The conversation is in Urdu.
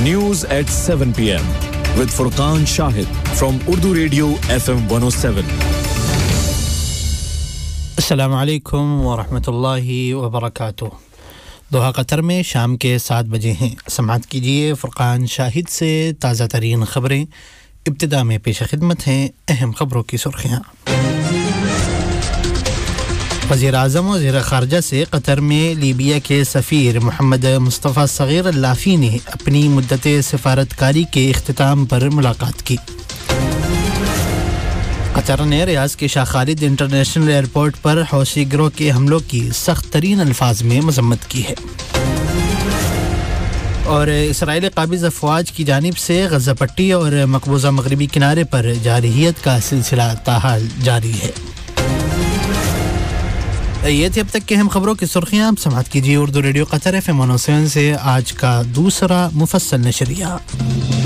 News at 7 p.m. with Furqan Shahid from Urdu Radio FM 107. السلام علیکم ورحمۃ اللہ وبرکاتہ. دوحہ قطر میں شام کے 7 بجے ہیں. سماعت کیجیے فرقان شاہد سے تازہ ترین خبریں. ابتدا میں پیش خدمت ہیں اہم خبروں کی سرخیاں. وزیر اعظم و وزیر خارجہ سے قطر میں لیبیا کے سفیر محمد مصطفیٰ صغیر اللافی نے اپنی مدت سفارتکاری کے اختتام پر ملاقات کی. قطر نے ریاض کے شاہ خالد انٹرنیشنل ایئرپورٹ پر حوثی گروہ کے حملوں کی سخت ترین الفاظ میں مذمت کی ہے. اور اسرائیلی قابض افواج کی جانب سے غزہ پٹی اور مقبوضہ مغربی کنارے پر جارحیت کا سلسلہ تاحال جاری ہے. یہ تھی اب تک کی اہم خبروں کی سرخیاں. اب سماعت کیجیے اردو ریڈیو قطر FM 107 سے آج کا دوسرا مفصل نشریہ.